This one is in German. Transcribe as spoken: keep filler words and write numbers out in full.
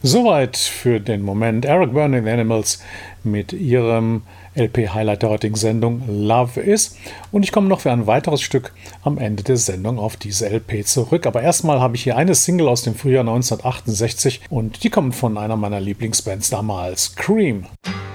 Soweit für den Moment Eric Burdon and the Animals mit ihrem L P-Highlight der heutigen Sendung Love Is. Und ich komme noch für ein weiteres Stück am Ende der Sendung auf diese L P zurück. Aber erstmal habe ich hier eine Single aus dem Frühjahr neunzehnhundertachtundsechzig und die kommt von einer meiner Lieblingsbands damals, Cream.